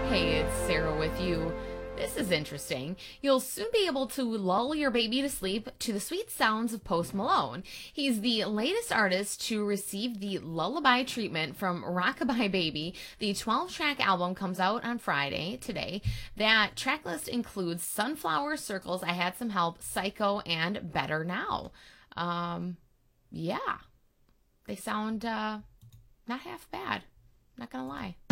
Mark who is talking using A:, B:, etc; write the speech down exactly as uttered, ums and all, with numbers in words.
A: Hey, it's Sarah with you. This is interesting. You'll soon be able to lull your baby to sleep to the sweet sounds of Post Malone. He's the latest artist to receive the lullaby treatment from Rockabye Baby. The twelve-track album comes out on Friday, today. That track list includes Sunflower, Circles, I Had Some Help, Psycho, and Better Now. Um, yeah. They sound uh, not half bad. Not gonna lie.